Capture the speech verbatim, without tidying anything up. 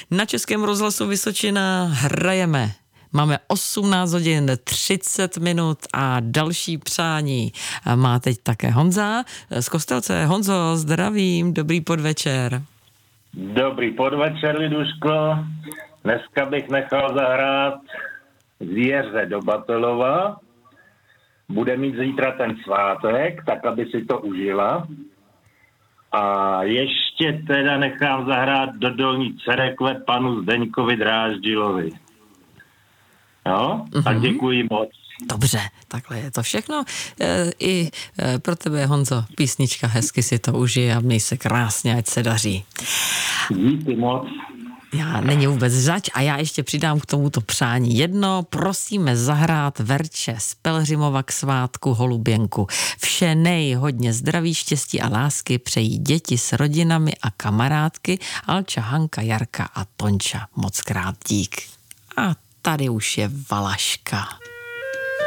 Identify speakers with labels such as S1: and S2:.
S1: Na Českém rozhlasu Vysočina hrajeme. Máme osmnáct hodin třicet minut a další přání má teď také Honza z Kostelce. Honzo, zdravím, dobrý podvečer.
S2: Dobrý podvečer, Liduško. Dneska bych nechal zahrát Zvěře do Batolova. Bude mít zítra ten svátek, tak aby si to užila. A ještě teda nechám zahrát do Dolní Cerekve panu Zdeňkovi Dráždilovi. Jo? Mm-hmm. Tak děkuji moc.
S1: Dobře, takhle je to všechno. E, I e, pro tebe, Honzo, písnička, hezky si to užij a měj se krásně, ať se daří.
S2: Díky moc.
S1: Já není vůbec zač a já ještě přidám k tomuto přání jedno. Prosíme zahrát Verče z Pelhřimova k svátku Holuběnku. Vše nej, hodně zdraví, štěstí a lásky přejí děti s rodinami a kamarádky Alča, Hanka, Jarka a Tonča. Moc krát dík. A tady už je Valaška.